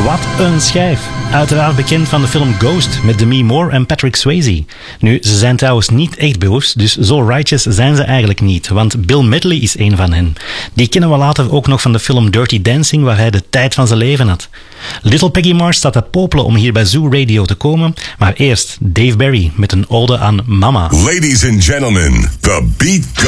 Wat een schijf. Uiteraard bekend van de film Ghost met Demi Moore en Patrick Swayze. Nu, ze zijn trouwens niet echt beroemd, dus zo righteous zijn ze eigenlijk niet, want Bill Medley is een van hen. Die kennen we later ook nog van de film Dirty Dancing, waar hij de tijd van zijn leven had. Little Peggy Marsh staat te popelen om hier bij Zoo Radio te komen, maar eerst Dave Berry met een ode aan mama. Ladies and gentlemen, the beat